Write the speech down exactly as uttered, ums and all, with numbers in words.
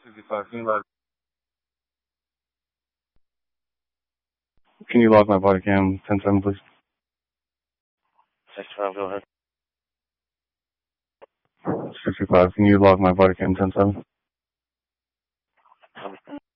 sixty-five, can you log, can you log my body cam ten seven, please? sixty-five, go ahead. sixty-five, can you log my body cam ten seven?